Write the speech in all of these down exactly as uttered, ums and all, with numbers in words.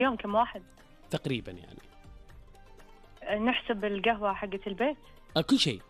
يوم كم واحد؟ تقريبا يعني نحسب القهوة حقة البيت. آه كل شيء.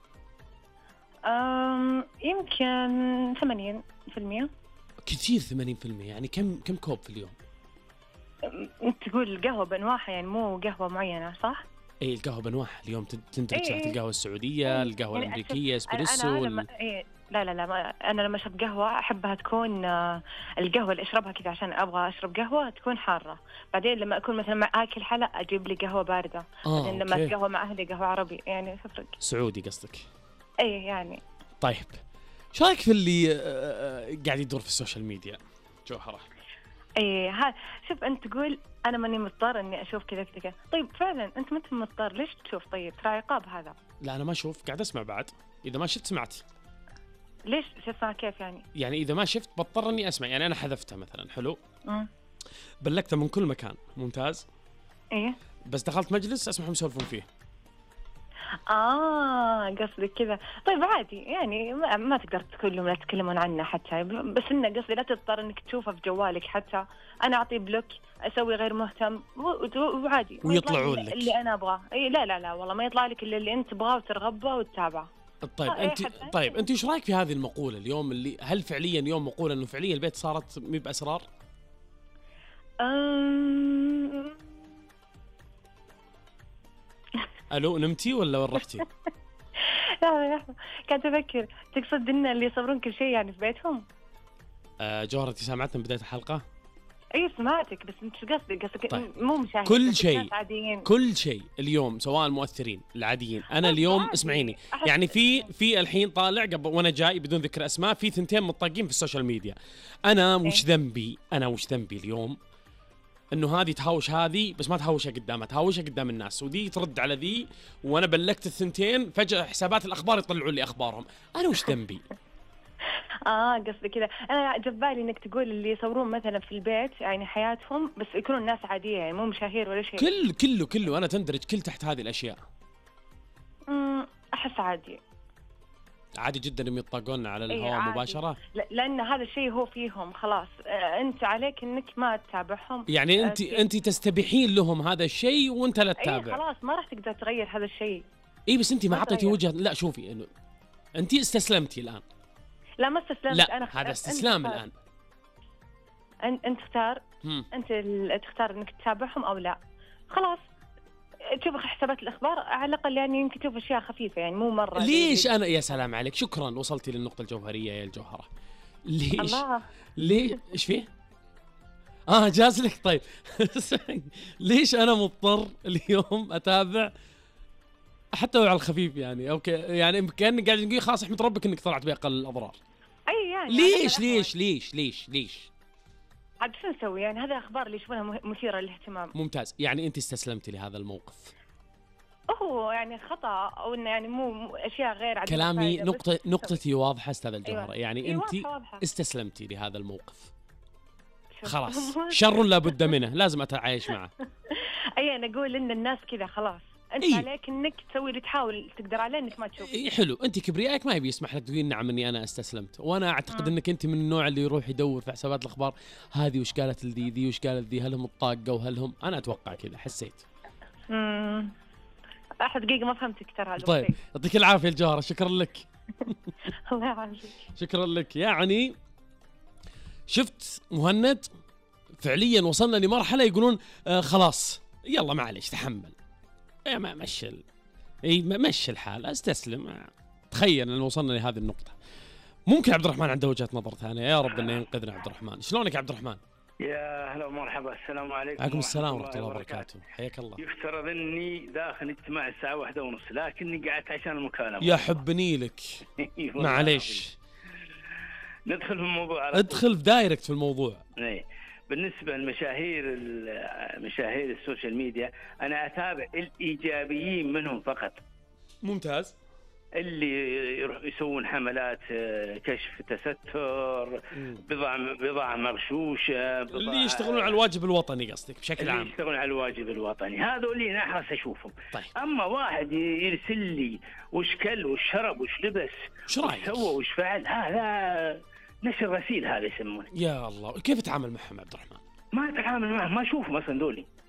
أم يمكن ثمانين في المية. كثير ثمانين في المية، يعني كم كم كوب في اليوم؟ أنت تقول القهوة بأنواعها يعني مو قهوة معينة صح؟ اي القهوة بانواعها، اليوم تندرج إيه تحت إيه. القهوة السعودية، إيه. القهوة يعني الامريكية، أشوف- أنا اسبريسو أنا ال... لما إيه لا لا لا ما أنا لما أشرب قهوة أحبها تكون آه، القهوة اللي أشربها كذا عشان أبغى أشرب قهوة تكون حارة. بعدين لما أكون مثلا مع آكل حلا أجيب لي قهوة باردة. اه بعدين لما اوكي، أتقهوى مع أهلي قهوة عربي يعني تفرق. سعودي قصدك. إيه يعني. طيب شو رايك في اللي آه، آه، قاعد يدور في السوشيال ميديا جوهرة؟ ايه ها شوف انت تقول انا ماني مضطر اني اشوف كذا كذا كذا. طيب فعلا انت ما انت مضطر، ليش تشوف؟ طيب ترى عقاب هذا. لا انا ما اشوف، قاعد اسمع بعد. اذا ما شفت سمعت، ليش تسمع كيف يعني؟ يعني اذا ما شفت بضطر اني اسمع. يعني انا حذفتها مثلا، حلو، امم بلكتها من كل مكان، ممتاز، ايه بس دخلت مجلس اسمعهم يسولفون فيه. اه قصدك كذا. طيب عادي يعني ما, ما تقدر تقول لهم لا تتكلمون عنه حتى، بس انه قصدي لا تضطر انك تشوفه في جوالك. حتى انا اعطيه بلوك، اسوي غير مهتم و- وعادي ما يطلع ويطلعون لي لك. اللي انا ابغاه. اي لا لا لا والله ما يطلع لك الا اللي انت تبغاه وترغبه وتتابعه. طيب آه، إيه انت حتى. طيب انت ايش رايك في هذه المقولة اليوم؟ اللي هل فعليا اليوم مقولة انه فعليا البيت صارت مي باسرار؟ أم... الو نمتي ولا وين رحتي؟ لا لا قاعد أفكر، تقصد إن اللي يصورون كل شيء يعني في بيتهم؟ آه جوهرة انت سامعتنا من بداية الحلقة؟ أي سمعتك، بس أنت شو قصدك؟ قصدك طيب. مو مشاهد كل قصدك شيء. ناس عاديين. كل شيء اليوم سواء المؤثرين العاديين. انا طيب اليوم عادي. اسمعيني، أحس- يعني في في الحين طالع قبل وانا جاي بدون ذكر اسماء، في ثنتين مطاقين في السوشيال ميديا. انا وش ذنبي؟ انا وش ذنبي اليوم انه هذه تهاوش هذه، بس ما تهاوشها قدامها، تهاوشها قدام الناس، وذي ترد على ذي، وانا بلكت الثنتين فجأة حسابات الاخبار يطلعوا لي اخبارهم. انا وش ذنبي؟ آه قصدك كذا. أنا جبالي إنك تقول اللي يصورون مثلا في البيت يعني حياتهم، بس يكونون ناس عادية يعني مو مشاهير ولا شيء. كل كله كله انا تندرج كل تحت هذه الاشياء. أمم، أحس عادي. عادي جدا انهم يطاقون على إيه الهواء عادي. مباشرة. ل- لأن هذا الشيء هو فيهم خلاص. آه أنت عليك إنك ما تتابعهم. يعني آه، انت ت- انت تستبيحين لهم هذا الشيء وانت لا إيه تتابع. خلاص ما راح تقدر تغير هذا الشيء. اي بس انت ما ما اعطيتي تغير. وجهه. لا شوفي انه انت استسلمتي الان. لا ما استسلمت. لا أنا هذا أنت استسلام اختار. الان. أنت أنت اختار. هم. أنت اللي تختار إنك تتابعهم أو لا. خلاص تشوف حسابات الأخبار على الأقل يعني يمكن تشوف أشياء خفيفة يعني مو مرة. ليش انا يا سلام عليك، شكرا وصلتي للنقطه الجوهريه يا الجوهره. ليش الله. ليه ايش فيه؟ اه جاز لك. طيب ليش انا مضطر اليوم اتابع حتى لو على الخفيف يعني؟ اوكي يعني كاني قاعد نقول خلاص احمد ربك انك طلعت باقل الاضرار. أي يعني ليش هذا ليش ليش ليش ليش عاد شو نسوي يعني؟ هذا أخبار اللي يشوفونها مه- مثيرة للاهتمام. ممتاز. يعني انت استسلمتي لهذا الموقف. هو يعني خطأ أو إنه يعني مو مو أشياء غير عادية. كلامي فايدة، بس نقطة نسوي. نقطتي واضحة استاذ الجوهرة. أيوة. يعني إيه انت واضحة واضحة. استسلمتي لهذا الموقف. شوف. خلاص شر لا بد منه، لازم اتعايش معه. أي أنا أقول إن الناس كذا خلاص. أنت إيه. عليك إنك تسوي اللي تحاول تقدر عليه إنك ما تشوف. إيه حلو، انت كبريائك ما يبي يسمح لك تقولين نعم اني انا استسلمت. وانا اعتقد مم. انك انت من النوع اللي يروح يدور في حسابات الاخبار، هذه وش قالت لذي، ذي وش قالت ذي، هل هم الطاقة وهل هم، انا اتوقع كذا حسيت. امم أحد دقيقة ما فهمتك ترى هذا طيب الشيء. يعطيك العافية الجوهرة، شكرا لك. الله يعافيك. شكرا لك. يعني شفت مهند، فعليا وصلنا لمرحلة يقولون آه خلاص يلا معلش تحمل، إيه ما مشي ال- اي ما- مشي الحال، استسلم. آه. تخيل ان وصلنا لهذه النقطة. ممكن عبد الرحمن عنده وجهة نظر ثانية، يا رب انه ينقذنا. عبد الرحمن شلونك يا عبد الرحمن؟ يا هلا ومرحبا، السلام عليكم. عليكم السلام ورحمة الله وبركاته، حياك الله. يفترض اني داخل اجتماع الساعة واحدة ونص، لكني قعدت عشان المكالمة. يا حبني لك والله معليش. ندخل في الموضوع على طول. ادخل في دايركت في الموضوع. إيه. بالنسبة للمشاهير مشاهير السوشيال ميديا، أنا أتابع الإيجابيين منهم فقط. ممتاز. اللي يروح يسوون حملات آه، كشف تستر، بضع بضع مغشوشة، بضع اللي يشتغلون على الواجب الوطني قصدك بشكل اللي عام. يشتغلون على الواجب الوطني، هذول اللي نحرص اشوفهم. طيب. اما واحد يرسل لي وش كل وش شرب وش لبس وش رايك؟ وش سوى وش فعل، هذا نشر غسيل، هذا يسمونه. يا الله كيف تتعامل معهم عبد الرحمن؟ ما اتعامل معه، ما اشوفهم اصلا دولي.